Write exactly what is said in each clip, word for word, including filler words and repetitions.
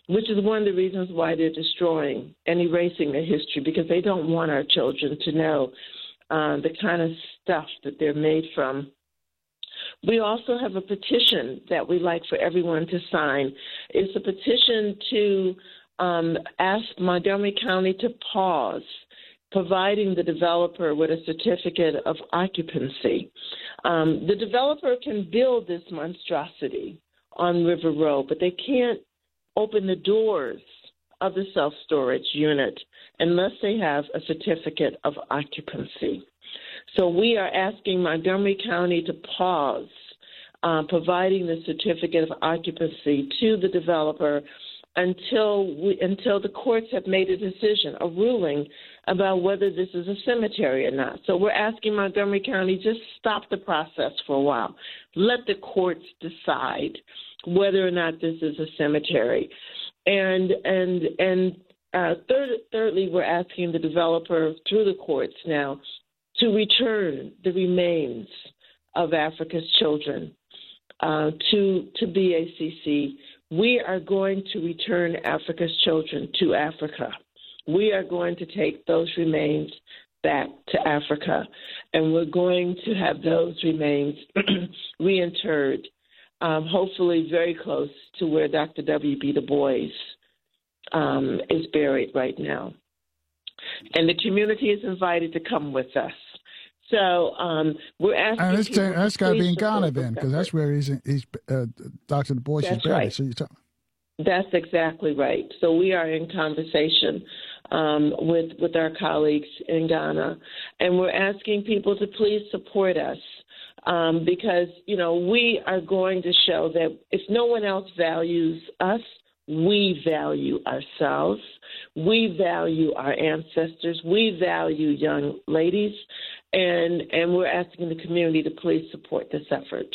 which is one of the reasons why they're destroying and erasing their history, because they don't want our children to know uh, the kind of stuff that they're made from. We also have a petition that we'd like for everyone to sign. It's a petition to um, ask Montgomery County to pause providing the developer with a certificate of occupancy. Um, the developer can build this monstrosity on River Road, but they can't open the doors of the self-storage unit unless they have a certificate of occupancy. So we are asking Montgomery County to pause uh, providing the certificate of occupancy to the developer until we, until the courts have made a decision, a ruling about whether this is a cemetery or not. So we're asking Montgomery County, just stop the process for a while. Let the courts decide whether or not this is a cemetery. And and and uh, third, thirdly, we're asking the developer through the courts now to return the remains of Africa's children uh, to to B A C C. We are going to return Africa's children to Africa. We are going to take those remains back to Africa, and we're going to have those remains reinterred, um, hopefully very close to where Doctor W B. Du Bois um, is buried right now. And the community is invited to come with us. So um, we're asking. And people that's, that's got to be in Ghana then, because that's where he's, he's uh, Doctor Du Bois is buried. Right. So you're talking. That's exactly right. So we are in conversation um, with with our colleagues in Ghana, and we're asking people to please support us um, because, you know, we are going to show that if no one else values us, we value ourselves. We value our ancestors. We value young ladies, and and we're asking the community to please support this effort.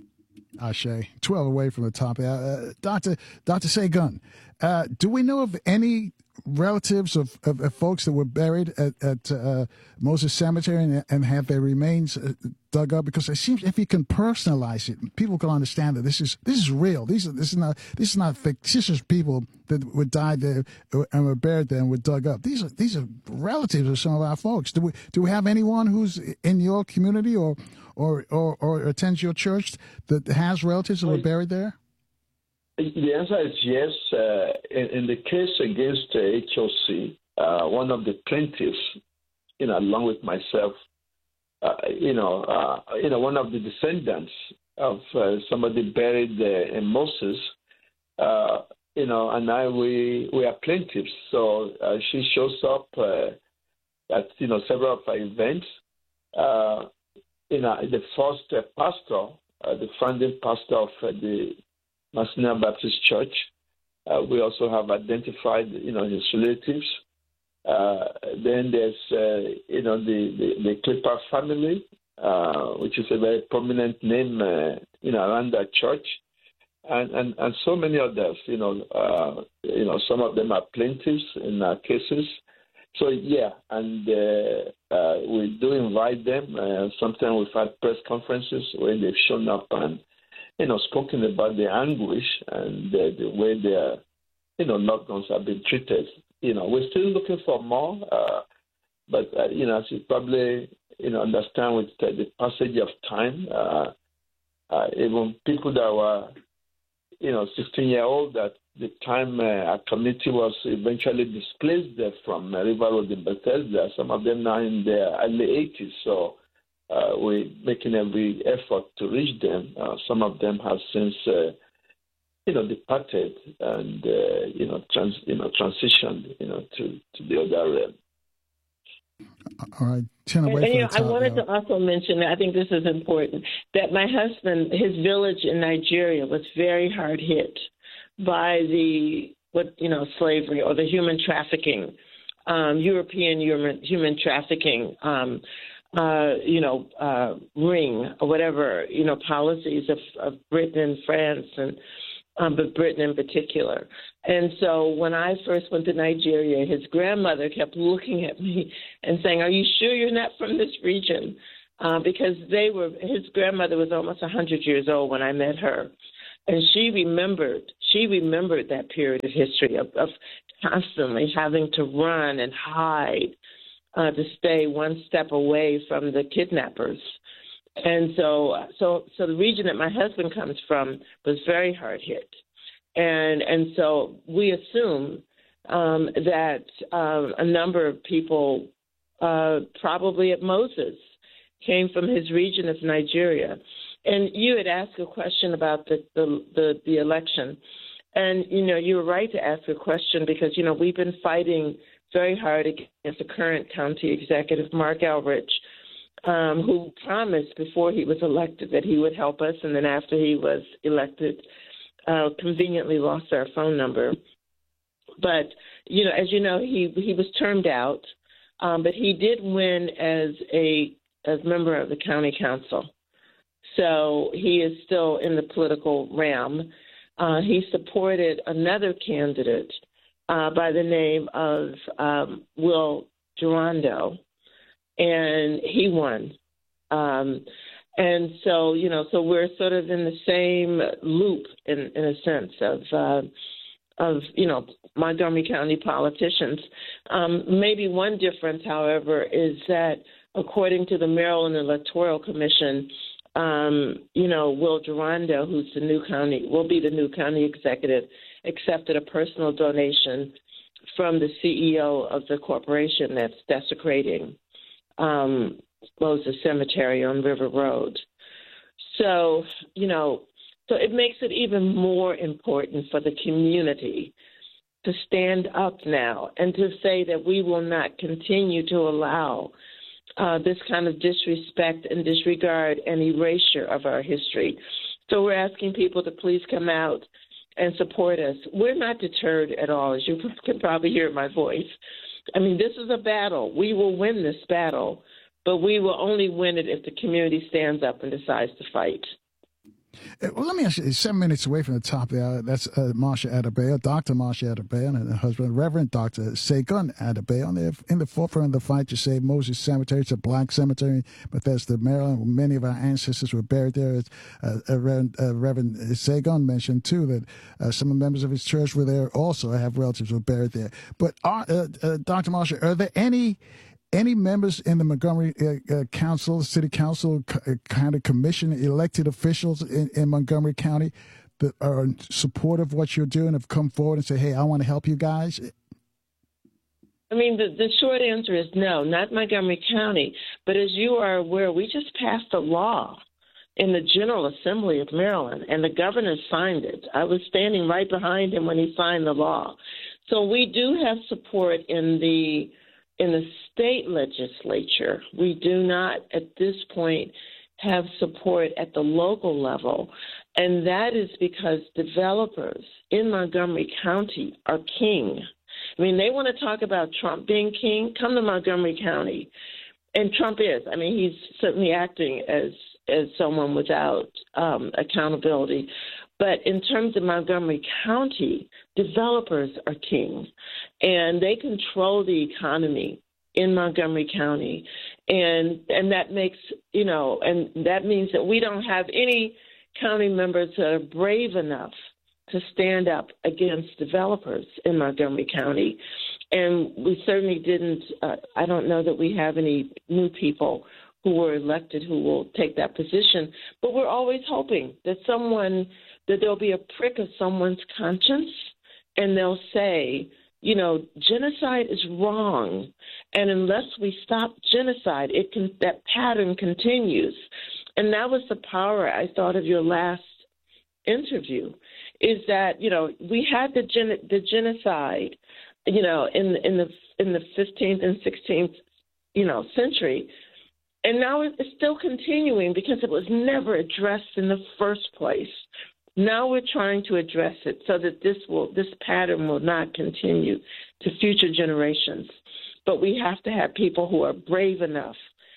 Ashe, twelve away from the top. Uh, Doctor Doctor Segun, uh, do we know of any relatives of, of, of folks that were buried at, at uh, Moses Cemetery and, and have their remains uh, dug up? Because it seems if you can personalize it, people can understand that this is this is real. These are this is not this is not fictitious people that were died there and were buried there and were dug up. These are these are relatives of some of our folks. Do we do we have anyone who's in your community or or or, or attends your church that has relatives that were buried there? The answer is yes. Uh, in, in the case against uh, H O C, uh, one of the plaintiffs, you know, along with myself, uh, you know, uh, you know, one of the descendants of uh, somebody buried uh, in Moses, uh, you know, and I we we are plaintiffs. So uh, she shows up uh, at you know several of our events. Uh, you know, the first uh, pastor, uh, the founding pastor of uh, the Masina Baptist Church. Uh, we also have identified, you know, his relatives. Uh, then there's, uh, you know, the, the, the Clipper family, uh, which is a very prominent name, uh, you know, around that church, and, and, and so many others. You know, uh, you know, some of them are plaintiffs in our cases. So yeah, and uh, uh, we do invite them. Uh, sometimes we've had press conferences where they've shown up and, you know, spoken about the anguish and the, the way their, you know, loved ones have been treated. You know, we're still looking for more, uh, but, uh, you know, as you probably, you know, understand with uh, the passage of time, uh, uh, even people that were, you know, sixteen-year-old at the time uh, our community was eventually displaced uh, from uh, River Road in Bethesda, some of them now in their early eighties, so Uh, we're making every effort to reach them. Uh, some of them have since, uh, you know, departed and, uh, you know, trans, you know, transitioned, you know, to, to the other realm. All right, ten away and, and, you know, from the top, I wanted now. to also mention, I think this is important, that my husband, his village in Nigeria was very hard hit by the, what you know, slavery or the human trafficking, um, European human, human trafficking um Uh, you know, uh, ring or whatever, you know, policies of, of Britain and France, and um, but Britain in particular. And so when I first went to Nigeria, his grandmother kept looking at me and saying, "Are you sure you're not from this region?" Uh, because they were, his grandmother was almost one hundred years old when I met her. And she remembered, she remembered that period of history of, of constantly having to run and hide uh, to stay one step away from the kidnappers. And so, so, so the region that my husband comes from was very hard hit. And, and so we assume um, that um, a number of people, uh, probably at Moses, came from his region of Nigeria. And you had asked a question about the, the, the, the election. And, you know, you were right to ask a question because, you know, we've been fighting very hard against the current county executive, Mark Elrich, um, who promised before he was elected that he would help us. And then after he was elected, uh, conveniently lost our phone number. But, you know, as you know, he, he was termed out, um, but he did win as a as member of the county council. So he is still in the political realm. Uh, he supported another candidate uh, by the name of um, Will Durando, and he won. Um, and so, you know, so we're sort of in the same loop in, in a sense of, uh, of, you know, Montgomery County politicians. Um, maybe one difference, however, is that according to the Maryland Electoral Commission, um, you know, Will Durando, who's the new county, will be the new county executive, accepted a personal donation from the C E O of the corporation that's desecrating um, Moses Cemetery on River Road. So, you know, so it makes it even more important for the community to stand up now and to say that we will not continue to allow Uh, this kind of disrespect and disregard and erasure of our history. So we're asking people to please come out and support us. We're not deterred at all, as you can probably hear in my voice. I mean, this is a battle. We will win this battle, but we will only win it if the community stands up and decides to fight. Well, let me ask you, seven minutes away from the top there, that's uh, Marsha Adebayo, Doctor Marsha Adebayo, and her husband, Reverend Doctor Segun Adebayo. They're in the forefront of the fight to save Moses Cemetery. It's a black cemetery, Bethesda, Maryland. Many of our ancestors were buried there. Uh, uh, Reverend, uh, Reverend Segun mentioned, too, that uh, some members of his church were there also, have relatives who were buried there. But are, uh, uh, Doctor Marsha, are there any... Any members in the Montgomery uh, uh, Council, City Council, uh, kind of commission, elected officials in, in Montgomery County that are supportive of what you're doing, have come forward and say, hey, I want to help you guys? I mean, the, the short answer is no, not Montgomery County. But as you are aware, we just passed a law in the General Assembly of Maryland, and the governor signed it. I was standing right behind him when he signed the law. So we do have support in the In the state legislature. We do not, at this point, have support at the local level, and that is because developers in Montgomery County are king. I mean, they want to talk about Trump being king. Come to Montgomery County. And Trump is. I mean, he's certainly acting as, as someone without um, accountability. But in terms of Montgomery County, developers are king, and they control the economy in Montgomery County. And and that makes, you know, and that means that we don't have any county members that are brave enough to stand up against developers in Montgomery County. And we certainly didn't, uh, I don't know that we have any new people who were elected who will take that position. But we're always hoping that someone, that there'll be a prick of someone's conscience, and they'll say, you know, genocide is wrong, and unless we stop genocide, it can, that pattern continues. And that was the power, I thought, of your last interview, is that, you know, we had the gen, the genocide, you know, in in the in the fifteenth and sixteenth, you know, century, and now it's still continuing because it was never addressed in the first place. Now we're trying to address it so that this will this pattern will not continue to future generations. But we have to have people who are brave enough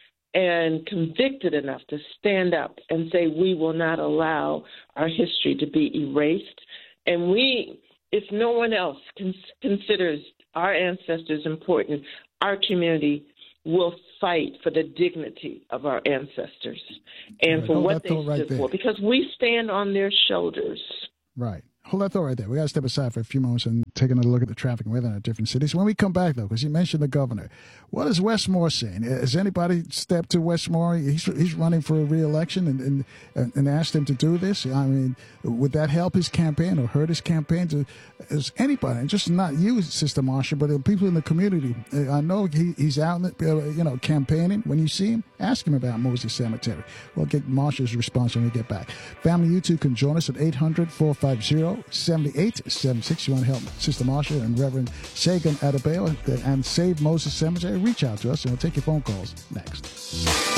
and convicted enough to stand up and say we will not allow our history to be erased. And we, if no one else cons- considers our ancestors important, our community will fight for the dignity of our ancestors and right. for Hold what they right stood there. for, because we stand on their shoulders. Right. Hold that thought right there. We got to step aside for a few moments and take another look at the traffic weather in our different cities. When we come back, though, because you mentioned the governor, what is Westmore saying? Has anybody stepped to Westmore? He's he's running for a re-election and, and, and asked him to do this. I mean, would that help his campaign or hurt his campaign? To, is anybody, just not you, Sister Marsha, but the people in the community? I know he, he's out, in the, you know, campaigning. When you see him, ask him about Moses Cemetery. We'll get Marsha's response when we get back. Family, you too can join us at eight hundred, four five zero, seven eight seven six. You want to help Sister Marsha and Reverend Sagan Adebayo and Save Moses Cemetery? Reach out to us and we'll take your phone calls next.